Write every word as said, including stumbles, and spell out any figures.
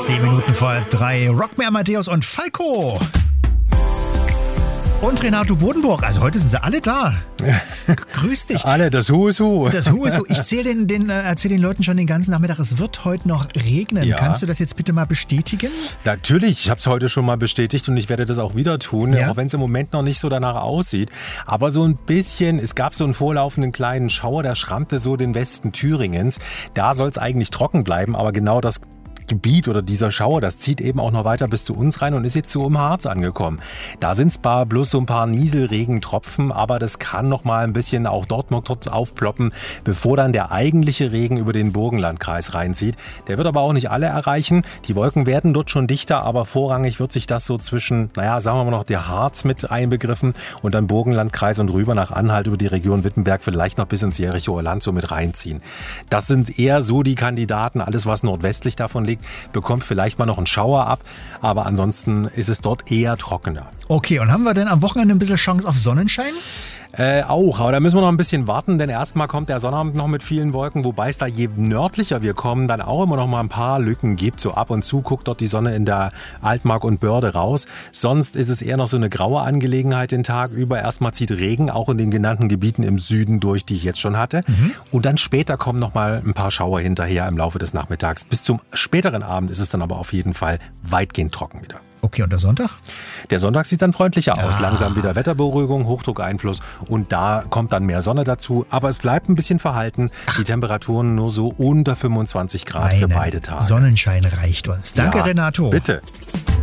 Zehn Minuten vor drei. Rockmare Matthäus und Falco. Und Renato Bodenburg. Also heute sind sie alle da. Grüß dich. Alle, das Hu ist Hu. Das Hu ist Hu. Ich zähl den, den, erzähl den Leuten schon den ganzen Nachmittag, es wird heute noch regnen. Ja. Kannst du das jetzt bitte mal bestätigen? Natürlich, ich habe es heute schon mal bestätigt und ich werde das auch wieder tun, Ja. auch wenn es im Moment noch nicht so danach aussieht. Aber so ein bisschen, es gab so einen vorlaufenden kleinen Schauer, der schrammte so den Westen Thüringens. Da soll es eigentlich trocken bleiben, aber genau das Gebiet oder dieser Schauer, das zieht eben auch noch weiter bis zu uns rein und ist jetzt so im Harz angekommen. Da sind zwar bloß so ein paar Nieselregentropfen, aber das kann noch mal ein bisschen auch dort noch kurz aufploppen, bevor dann der eigentliche Regen über den Burgenlandkreis reinzieht. Der wird aber auch nicht alle erreichen. Die Wolken werden dort schon dichter, aber vorrangig wird sich das so zwischen, naja, sagen wir mal noch, der Harz mit einbegriffen und dann Burgenlandkreis und rüber nach Anhalt über die Region Wittenberg, vielleicht noch bis ins Jerichoer Land so mit reinziehen. Das sind eher so die Kandidaten, alles was nordwestlich davon liegt, bekommt vielleicht mal noch einen Schauer ab, aber ansonsten ist es dort eher trockener. Okay, und haben wir denn am Wochenende ein bisschen Chance auf Sonnenschein? Äh, auch, aber da müssen wir noch ein bisschen warten, denn erstmal kommt der Sonnabend noch mit vielen Wolken, wobei es da je nördlicher wir kommen, dann auch immer noch mal ein paar Lücken gibt. So ab und zu guckt dort die Sonne in der Altmark und Börde raus. Sonst ist es eher noch so eine graue Angelegenheit den Tag über. Erstmal zieht Regen auch in den genannten Gebieten im Süden durch, die ich jetzt schon hatte. Mhm. Und dann später kommen noch mal ein paar Schauer hinterher im Laufe des Nachmittags. Bis zum späteren Abend ist es dann aber auf jeden Fall weitgehend trocken wieder. Okay, und der Sonntag? Der Sonntag sieht dann freundlicher aus. Ah. Langsam wieder Wetterberuhigung, Hochdruckeinfluss und da kommt dann mehr Sonne dazu. Aber es bleibt ein bisschen verhalten. Ach. Die Temperaturen nur so unter fünfundzwanzig Grad Meine für beide Tage. Sonnenschein reicht uns. Danke, ja, Renato. Bitte.